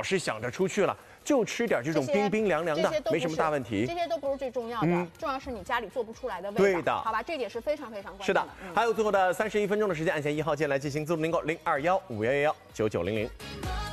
是想着出去了，就吃点这种冰冰凉凉的，没什么大问题。 这些都不是最重要的，重要是你家里做不出来的味道。 对的， 好吧，这点是非常非常关键的。 是的，还有最后的31分钟的时间，按下1号键来进行自动订购，0215119900。